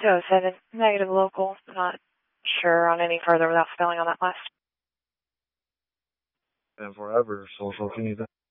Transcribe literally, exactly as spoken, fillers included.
two oh seven, negative local. Not sure on any further without spelling on that last. And forever, social if you need that.